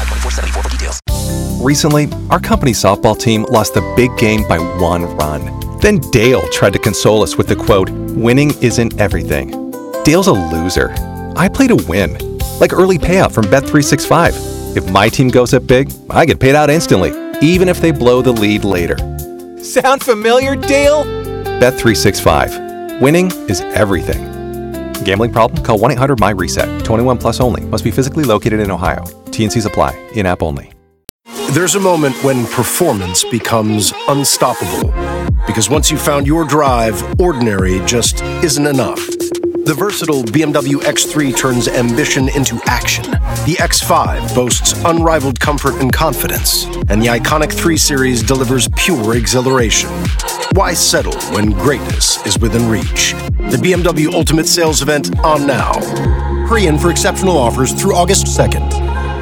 24/7 for details. Recently, our company softball team lost the big game by 1 run. Then Dale tried to console us with the quote, "Winning isn't everything." Dale's a loser. I play to win, like early payout from Bet365. If my team goes up big, I get paid out instantly, even if they blow the lead later. Sound familiar, Dale? Bet365. Winning is everything. Gambling problem? Call 1-800-MY-RESET. 21 plus only. Must be physically located in Ohio. T&Cs apply. In-app only. There's a moment when performance becomes unstoppable. Because once you've found your drive, ordinary just isn't enough. The versatile BMW X3 turns ambition into action. The X5 boasts unrivaled comfort and confidence. And the iconic 3 Series delivers pure exhilaration. Why settle when greatness is within reach? The BMW Ultimate Sales Event on now. Hurry in for exceptional offers through August 2nd.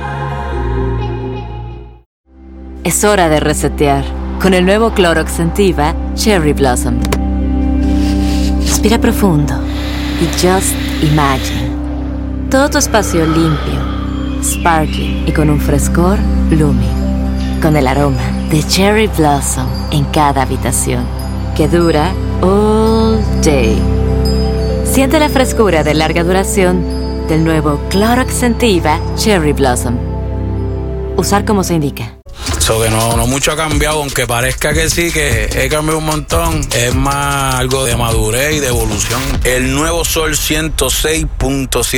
Es hora de resetear con el nuevo Clorox Scentiva Cherry Blossom. Respira profundo y just imagine. Todo tu espacio limpio, sparkling y con un frescor blooming. Con el aroma de Cherry Blossom en cada habitación, que dura all day. Siente la frescura de larga duración del nuevo Clorox Scentiva Cherry Blossom. Usar como se indica. Que no mucho ha cambiado, aunque parezca que sí, que he cambiado un montón. Es más algo de madurez y de evolución. El nuevo Sol 106.7